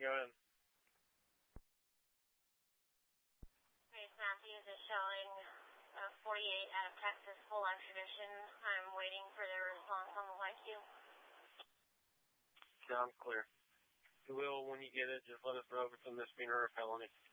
Go ahead. Grace Matthews is showing 48 out of Texas, full extradition. I'm waiting for their response on the YQ. Sounds clear. You will, when you get it, just let us know if it's a misdemeanor or a felony.